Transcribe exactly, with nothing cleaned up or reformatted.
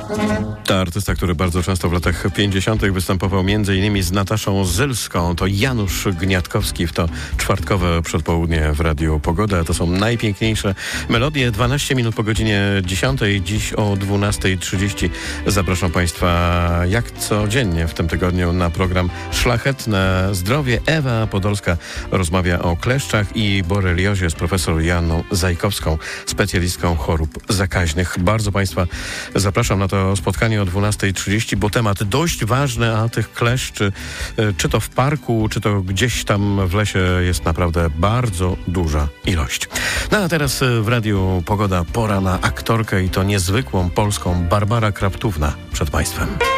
To artysta, który bardzo często w latach pięćdziesiątych występował między innymi z Nataszą Zylską. To Janusz Gniatkowski w to czwartkowe przedpołudnie w Radiu Pogoda. To są najpiękniejsze melodie. dwanaście minut po godzinie dziesiątej. Dziś o dwunasta trzydzieści zapraszam Państwa jak codziennie w tym tygodniu na program Szlachetne Zdrowie. Ewa Podolska rozmawia o kleszczach i boreliozie z profesor Joanną Zajkowską, specjalistką chorób zakaźnych. Bardzo Państwa zapraszam na to spotkanie o dwunasta trzydzieści, bo temat dość ważny, a tych kleszczy, czy to w parku, czy to gdzieś tam w lesie, jest naprawdę bardzo duża ilość. No a teraz w Radiu Pogoda pora na aktorkę i to niezwykłą polską. Barbara Kraptówna przed Państwem.